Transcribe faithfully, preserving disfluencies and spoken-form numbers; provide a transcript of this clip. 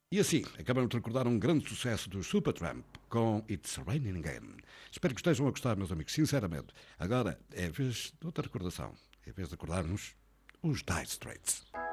E assim, acabamos de recordar um grande sucesso do Supertramp com It's Raining Again. Espero que estejam a gostar, meus amigos, sinceramente. Agora é a vez de outra recordação. É a vez de recordarmos os Dire Straits.